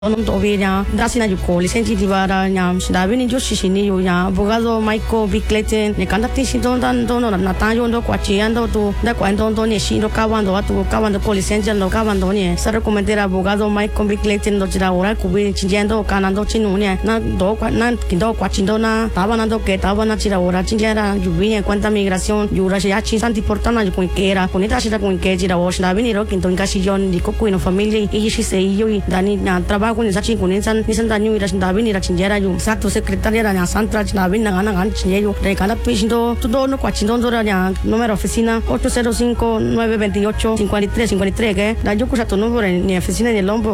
Obina, Dasina Yuko, licencia Divara, Yam, Davini Joshini, abogado Michael B. Clayton, the conducting Don Natayo, Quachiando to the Quandoni, Shino Cavando, to Cavando Licencia, no Cavandoni, Sara Commander abogado Michael B. Clayton, Dojara, Kubi, Chingendo, Canando Chinunia, not dog, not Kindo, Quachindona, Tavanado, Tavana Chiraora, Chingera, Juvia, Quanta Migración, Yurashi, Santi Portana, Quinquera, Conita Quinquera, Wash, Davini, Rokin, Casillon, the Coquino family, Ishi say you, Dani, Trabajo. Con esa chico nisan daño ira David ira chinjera yo exacto secretaria la Santa David na gana chinjero de cada piso todo no cuachindón dora ya número oficina 805-928-5353 que da yo cusa tu número en mi oficina en el Lombo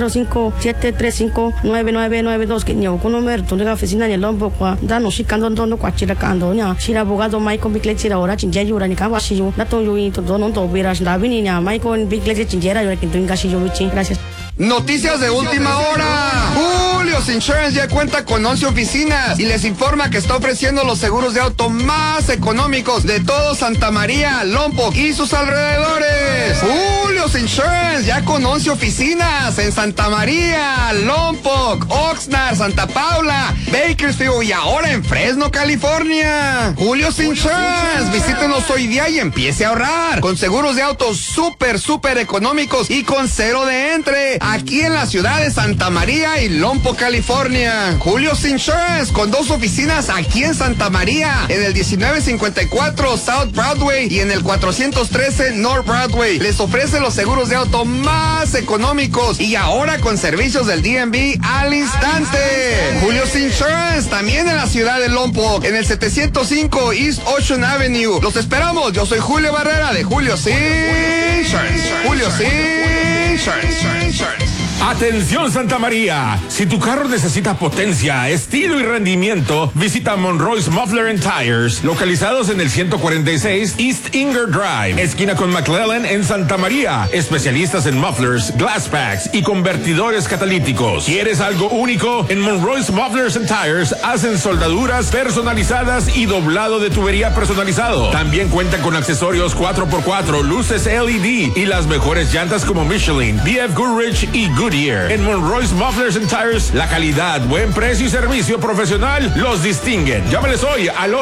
805-735-9992 que yo con número tu de oficina en el Lombo da no chicando no cuachira cando ya shira abogado Michael Biclet shira ora chinjero ora ni kawashi yo da to yo y todo no to vera David ni Michael Biclet chinjera yo que tu engashi yo gracias. Noticias de última hora. Julio's Insurance ya cuenta con 11 oficinas y les informa que está ofreciendo los seguros de auto más económicos de todo Santa María, Lompoc y sus alrededores. Julio's Insurance ya con 11 oficinas en Santa María, Lompoc, Oxnard, Santa Paula, Bakersfield y ahora en Fresno, California. Julio's Insurance, visítenos hoy día y empiece a ahorrar con seguros de autos súper económicos y con cero de entre. Aquí en la ciudad de Santa María y Lompoc, California. Julio's Insurance con 2 oficinas aquí en Santa María, en el 1954 South Broadway y en el 413 North Broadway. Les ofrece los seguros de auto más económicos y ahora con servicios del DMV al instante. Julio's Insurance también en la ciudad de Lompoc, en el 705 East Ocean Avenue. Los esperamos. Yo soy Julio Barrera de Julio's Insurance. Julio's Insurance. Atención Santa María, si tu carro necesita potencia, estilo y rendimiento, visita Monroy's Muffler and Tires, localizados en el 146 East Inger Drive, esquina con McClellan en Santa María, especialistas en mufflers, glass packs y convertidores catalíticos. ¿Quieres algo único? En Monroy's Mufflers and Tires hacen soldaduras personalizadas y doblado de tubería personalizado. También cuentan con accesorios 4x4, luces LED y las mejores llantas como Michelin, BF Goodrich y Goodyear. En Monroy's Mufflers and Tires, la calidad, buen precio y servicio profesional los distinguen. Llámales hoy al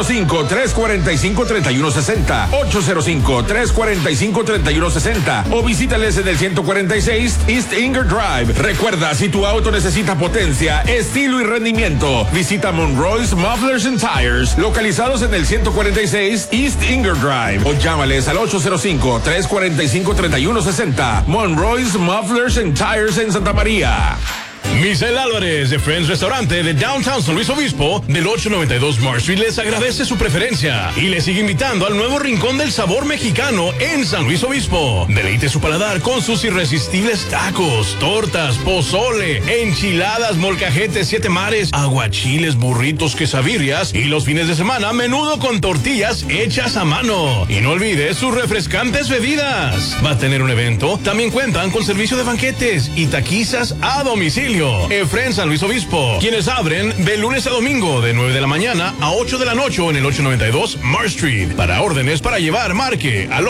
805-345-3160, 805-345-3160 o visítales en el 146 East Inger Drive. Recuerda, si tu auto necesita potencia, estilo y rendimiento, visita Monroy's Mufflers and Tires, localizados en el 146 East Inger Drive, o llámales al 805-345-3160. Monroy's Mufflers and Tires en Santa María. Misael Álvarez de Friends Restaurante de Downtown San Luis Obispo del 892 Marsh Street les agradece su preferencia y les sigue invitando al nuevo Rincón del Sabor Mexicano en San Luis Obispo. Deleite su paladar con sus irresistibles tacos, tortas, pozole, enchiladas, molcajetes, 7 mares, aguachiles, burritos, quesabirrias y los fines de semana menudo con tortillas hechas a mano. Y no olvide sus refrescantes bebidas. Va a tener un evento. También cuentan con servicio de banquetes y taquizas a domicilio. Efren San Luis Obispo, quienes abren de lunes a domingo de 9 de la mañana a 8 de la noche en el 892 Marsh Street. Para órdenes para llevar, marque al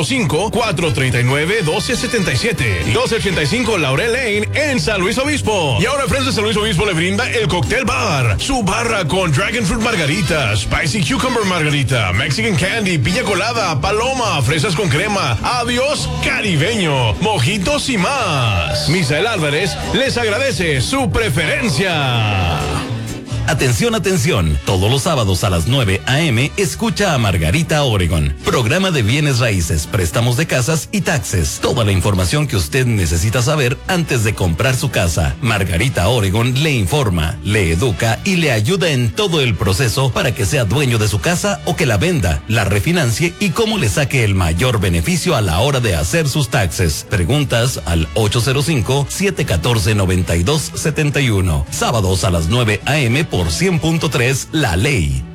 805-439-1277 y 1285 Laurel Lane en San Luis Obispo. Y ahora Efren de San Luis Obispo le brinda el Cocktail Bar, su barra con Dragon Fruit Margarita, Spicy Cucumber Margarita, Mexican Candy, piña colada, paloma, fresas con crema, adiós caribeño, mojitos y más. Misael Álvarez les agradece su preferencia. Atención, atención. Todos los sábados a las 9 a.m. escucha a Margarita Oregon. Programa de bienes raíces, préstamos de casas y taxes. Toda la información que usted necesita saber antes de comprar su casa. Margarita Oregon le informa, le educa y le ayuda en todo el proceso para que sea dueño de su casa o que la venda, la refinancie y cómo le saque el mayor beneficio a la hora de hacer sus taxes. Preguntas al 805-714-9271. Sábados a las 9 a.m. por 100.3 La Ley.